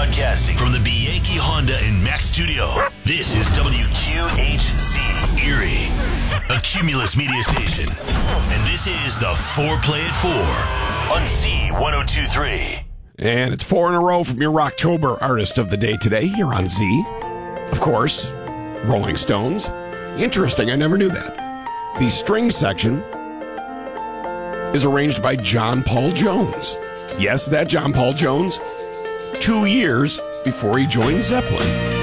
Broadcasting from the Bianchi Honda and Mack studio, this is WQHC Erie, a Cumulus media station. And this is the 4Play at 4 on Z1023. And it's 4 in a row from your Rocktober Artist of the Day today here on Z. Of course, Rolling Stones. Interesting, I never knew that. The string section is arranged by John Paul Jones. Yes, that John Paul Jones. 2 years before he joined Zeppelin.